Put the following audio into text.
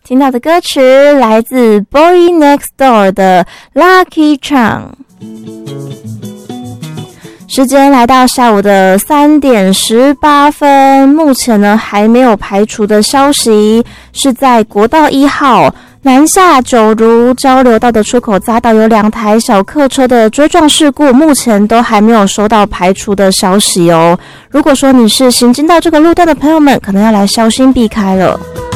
听到的歌曲来自 Boy Next Door 的 Lucky Charm。时间来到下午的3点18分，目前呢还没有排除的消息是在国道1号南下九如交流道的出口匝道有2台小客车的追撞事故，目前都还没有收到排除的消息哦。如果说你是行经到这个路段的朋友们，可能要来小心避开了。